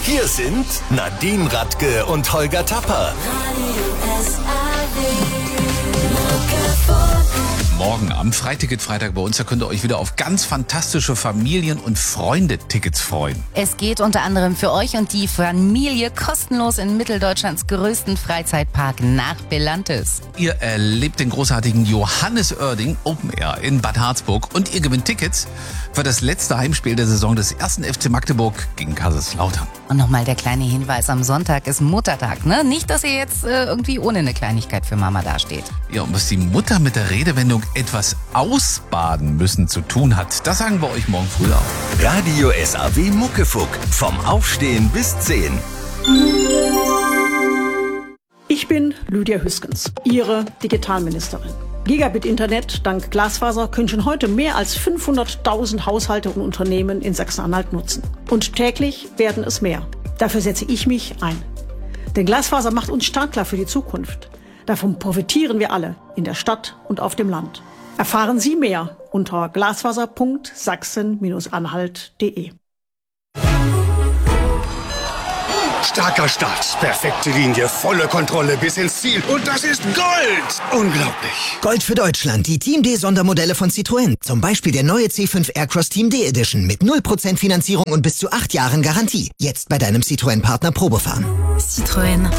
Hier sind Nadine Radke und Holger Tapper. Morgen am Freiticket-Freitag bei uns, da könnt ihr euch wieder auf ganz fantastische Familien- und Freunde-Tickets freuen. Es geht unter anderem für euch und die Familie kostenlos in Mitteldeutschlands größten Freizeitpark nach Belantes. Ihr erlebt den großartigen Johannes Oerding Open Air in Bad Harzburg und ihr gewinnt Tickets für das letzte Heimspiel der Saison des 1. FC Magdeburg gegen Kaiserslautern. Und nochmal der kleine Hinweis, am Sonntag ist Muttertag, ne? Nicht, dass ihr jetzt irgendwie ohne eine Kleinigkeit für Mama dasteht. Ja, und was die Mutter mit der Redewendung etwas ausbaden müssen zu tun hat, das sagen wir euch morgen früh auch. Radio SAW Muckefuck. Vom Aufstehen bis 10. Ich bin Lydia Hüskens, Ihre Digitalministerin. Gigabit-Internet dank Glasfaser können schon heute mehr als 500.000 Haushalte und Unternehmen in Sachsen-Anhalt nutzen. Und täglich werden es mehr. Dafür setze ich mich ein. Denn Glasfaser macht uns startklar für die Zukunft. Davon profitieren wir alle, in der Stadt und auf dem Land. Erfahren Sie mehr unter glasfaser.sachsen-anhalt.de. Starker Start, perfekte Linie, volle Kontrolle bis ins Ziel. Und das ist Gold! Unglaublich. Gold für Deutschland, die Team D Sondermodelle von Citroën. Zum Beispiel der neue C5 Aircross Team D Edition mit 0% Finanzierung und bis zu 8 Jahren Garantie. Jetzt bei deinem Citroën-Partner Probefahren. Citroën.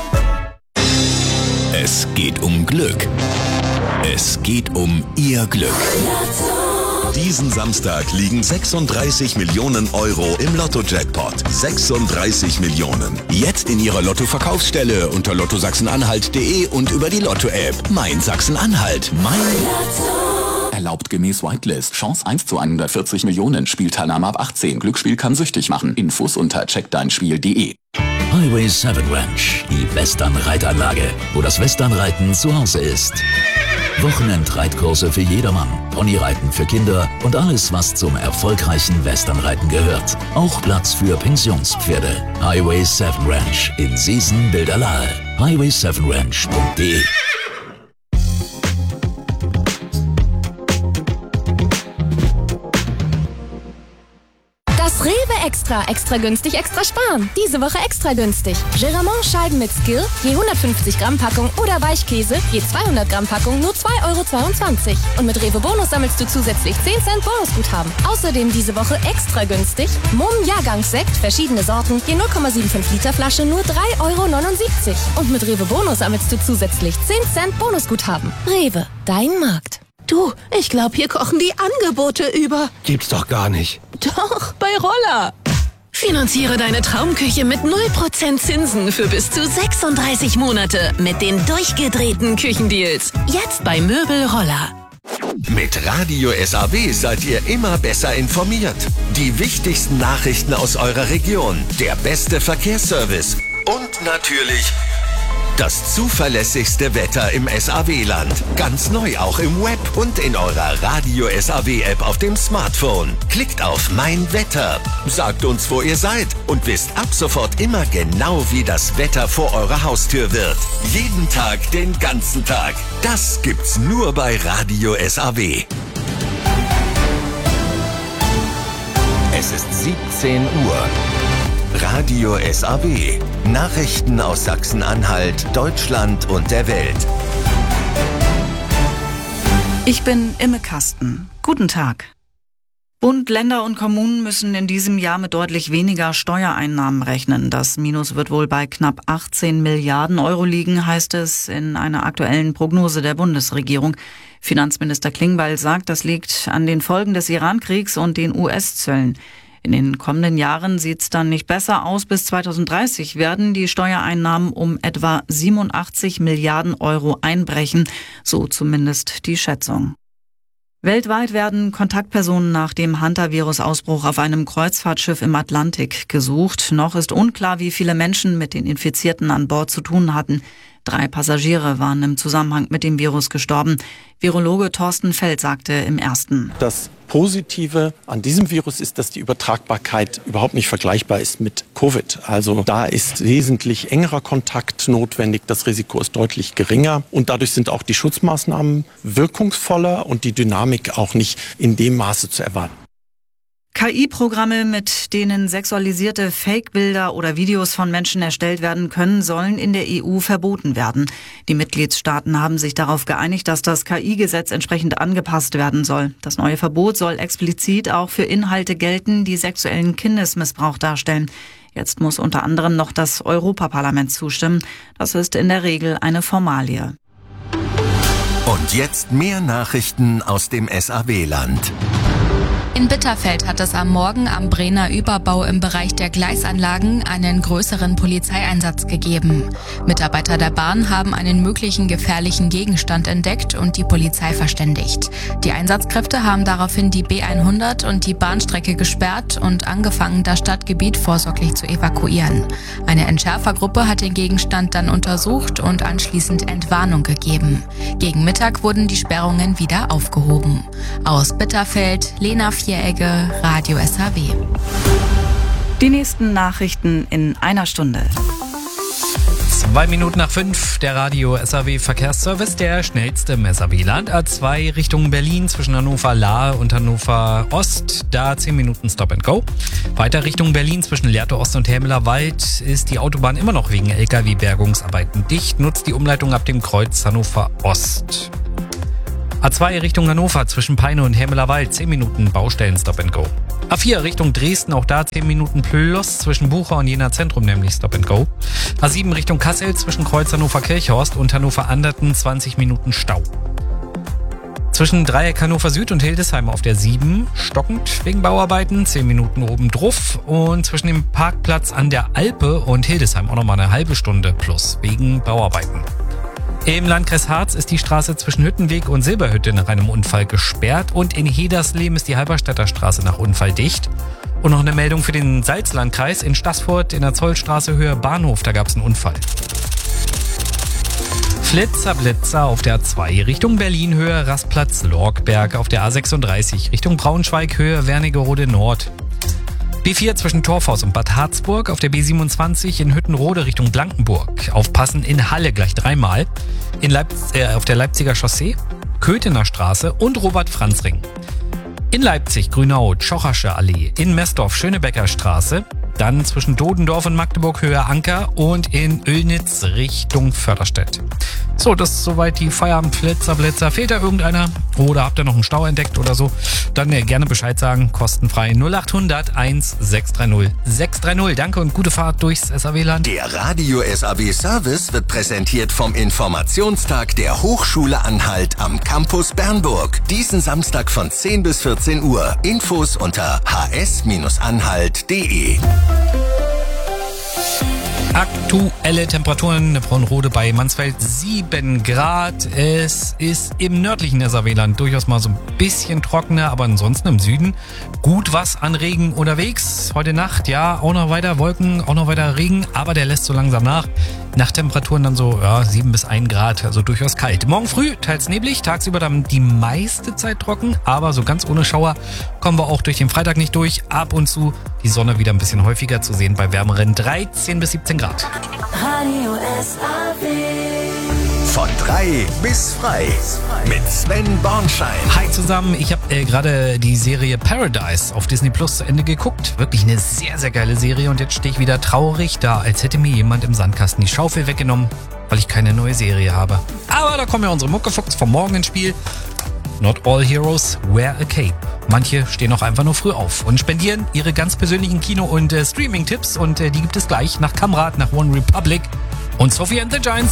Es geht um Glück. Es geht um Ihr Glück. Diesen Samstag liegen 36 Millionen Euro im Lotto-Jackpot. 36 Millionen. Jetzt in Ihrer Lotto-Verkaufsstelle unter lottosachsenanhalt.de und über die Lotto-App. Mein Sachsen-Anhalt. Mein Lotto. Erlaubt gemäß Whitelist. Chance 1 zu 140 Millionen. Spielteilnahme ab 18. Glücksspiel kann süchtig machen. Infos unter checkdeinspiel.de. Highway 7 Ranch, die Western-Reitanlage, wo das Westernreiten zu Hause ist. Wochenendreitkurse für jedermann, Ponyreiten für Kinder und alles, was zum erfolgreichen Westernreiten gehört. Auch Platz für Pensionspferde. Highway 7 Ranch in Seesen-Bilderlahe. highway7ranch.de. Das Rewe Extra günstig, extra sparen. Diese Woche extra günstig. Geramont Scheiben mit Skill, je 150 Gramm Packung oder Weichkäse, je 200 Gramm Packung nur 2,22 €. Und mit Rewe Bonus sammelst du zusätzlich 10 Cent Bonusguthaben. Außerdem diese Woche extra günstig. Mumm Jahrgangssekt, verschiedene Sorten, je 0,75 Liter Flasche nur 3,79 €. Und mit Rewe Bonus sammelst du zusätzlich 10 Cent Bonusguthaben. Rewe, dein Markt. Du, ich glaube, hier kochen die Angebote über. Gibt's doch gar nicht. Doch, bei Roller. Finanziere deine Traumküche mit 0% Zinsen für bis zu 36 Monate mit den durchgedrehten Küchendeals. Jetzt bei Möbel Roller. Mit Radio SAW seid ihr immer besser informiert. Die wichtigsten Nachrichten aus eurer Region, der beste Verkehrsservice und natürlich das zuverlässigste Wetter im SAW-Land. Ganz neu auch im Web und in eurer Radio SAW-App auf dem Smartphone. Klickt auf Mein Wetter, sagt uns, wo ihr seid und wisst ab sofort immer genau, wie das Wetter vor eurer Haustür wird. Jeden Tag, den ganzen Tag. Das gibt's nur bei Radio SAW. Es ist 17 Uhr. Radio SAW. Nachrichten aus Sachsen-Anhalt, Deutschland und der Welt. Ich bin Imme Kasten. Guten Tag. Bund, Länder und Kommunen müssen in diesem Jahr mit deutlich weniger Steuereinnahmen rechnen. Das Minus wird wohl bei knapp 18 Milliarden Euro liegen, heißt es in einer aktuellen Prognose der Bundesregierung. Finanzminister Klingbeil sagt, das liegt an den Folgen des Iran-Kriegs und den US-Zöllen. In den kommenden Jahren sieht es dann nicht besser aus. Bis 2030 werden die Steuereinnahmen um etwa 87 Milliarden Euro einbrechen, so zumindest die Schätzung. Weltweit werden Kontaktpersonen nach dem Hantavirus-Ausbruch auf einem Kreuzfahrtschiff im Atlantik gesucht. Noch ist unklar, wie viele Menschen mit den Infizierten an Bord zu tun hatten. 3 Passagiere waren im Zusammenhang mit dem Virus gestorben. Virologe Thorsten Feld sagte im Ersten: Das Positive an diesem Virus ist, dass die Übertragbarkeit überhaupt nicht vergleichbar ist mit Covid. Also da ist wesentlich engerer Kontakt notwendig, das Risiko ist deutlich geringer und dadurch sind auch die Schutzmaßnahmen wirkungsvoller und die Dynamik auch nicht in dem Maße zu erwarten. KI-Programme, mit denen sexualisierte Fake-Bilder oder Videos von Menschen erstellt werden können, sollen in der EU verboten werden. Die Mitgliedstaaten haben sich darauf geeinigt, dass das KI-Gesetz entsprechend angepasst werden soll. Das neue Verbot soll explizit auch für Inhalte gelten, die sexuellen Kindesmissbrauch darstellen. Jetzt muss unter anderem noch das Europaparlament zustimmen. Das ist in der Regel eine Formalie. Und jetzt mehr Nachrichten aus dem SAW-Land. In Bitterfeld hat es am Morgen am Brenner Überbau im Bereich der Gleisanlagen einen größeren Polizeieinsatz gegeben. Mitarbeiter der Bahn haben einen möglichen gefährlichen Gegenstand entdeckt und die Polizei verständigt. Die Einsatzkräfte haben daraufhin die B100 und die Bahnstrecke gesperrt und angefangen, das Stadtgebiet vorsorglich zu evakuieren. Eine Entschärfergruppe hat den Gegenstand dann untersucht und anschließend Entwarnung gegeben. Gegen Mittag wurden die Sperrungen wieder aufgehoben. Aus Bitterfeld, Lena Vieregge, Radio SAW. Die nächsten Nachrichten in einer Stunde. 2 Minuten nach 5, der Radio SAW Verkehrsservice, der schnellste im SAW-Land. A2 Richtung Berlin zwischen Hannover-Lahe und Hannover Ost, da 10 Minuten Stop and Go. Weiter Richtung Berlin zwischen Lehrte Ost und Helmeler Wald ist die Autobahn immer noch wegen LKW-Bergungsarbeiten dicht. Nutzt die Umleitung ab dem Kreuz Hannover Ost. A2 Richtung Hannover zwischen Peine und Helmeler Wald, 10 Minuten Baustellen Stop and Go. A4 Richtung Dresden, auch da 10 Minuten plus zwischen Bucher und Jena Zentrum, nämlich Stop and Go. A7 Richtung Kassel zwischen Kreuz Hannover-Kirchhorst und Hannover-Anderten 20 Minuten Stau. Zwischen Dreieck Hannover Süd und Hildesheim auf der 7 stockend wegen Bauarbeiten, 10 Minuten oben drauf. Und zwischen dem Parkplatz an der Alpe und Hildesheim auch nochmal eine halbe Stunde plus wegen Bauarbeiten. Im Landkreis Harz ist die Straße zwischen Hüttenweg und Silberhütte nach einem Unfall gesperrt und in Hedersleben ist die Halberstädter Straße nach Unfall dicht. Und noch eine Meldung für den Salzlandkreis. In Staßfurt in der Zollstraße Höhe Bahnhof, da gab es einen Unfall. Flitzer auf der A2 Richtung Berlin Höhe Rastplatz Lorkberg, auf der A36 Richtung Braunschweig Höhe Wernigerode Nord. B4 zwischen Torfhaus und Bad Harzburg, auf der B27 in Hüttenrode Richtung Blankenburg. Aufpassen in Halle gleich 3-mal. Auf der Leipziger Chaussee, Köthener Straße und Robert-Franz-Ring. In Leipzig Grünau, Tschochersche Allee, in Messdorf Schönebecker Straße. Dann zwischen Dodendorf und Magdeburg Höhe Anker und in Oelnitz Richtung Förderstedt. So, das ist soweit die Feierabend-Flitzer. Fehlt da irgendeiner? Oder habt ihr noch einen Stau entdeckt oder so? Dann gerne Bescheid sagen, kostenfrei 0800 1630 630. Danke und gute Fahrt durchs SAW-Land. Der Radio SAW Service wird präsentiert vom Informationstag der Hochschule Anhalt am Campus Bernburg. Diesen Samstag von 10 bis 14 Uhr. Infos unter hs-anhalt.de. Aktuelle Temperaturen, Braunrode bei Mansfeld 7 Grad. Es ist im nördlichen SAW-Land durchaus mal so ein bisschen trockener, aber ansonsten im Süden gut was an Regen unterwegs. Heute Nacht, ja, auch noch weiter Wolken, auch noch weiter Regen, aber der lässt so langsam nach. Nachttemperaturen dann so 7 bis 1 Grad, also durchaus kalt. Morgen früh teils neblig, tagsüber dann die meiste Zeit trocken, aber so ganz ohne Schauer kommen wir auch durch den Freitag nicht durch. Ab und zu die Sonne wieder ein bisschen häufiger zu sehen bei wärmeren 13 bis 17 Grad. Radio SAW. Von 3 bis frei mit Sven Bornschein. Hi zusammen, ich habe gerade die Serie Paradise auf Disney Plus zu Ende geguckt. Wirklich eine sehr, sehr geile Serie und jetzt stehe ich wieder traurig da, als hätte mir jemand im Sandkasten die Schaufel weggenommen, weil ich keine neue Serie habe. Aber da kommen ja unsere Muckefuchs vom Morgen ins Spiel. Not all heroes wear a cape. Manche stehen auch einfach nur früh auf und spendieren ihre ganz persönlichen Kino- und Streaming-Tipps und die gibt es gleich nach Kamrat, nach One Republic und Sophie and the Giants.